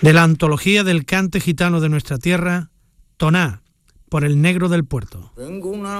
De la antología del cante gitano de nuestra tierra, Toná, por el Negro del Puerto. Tengo una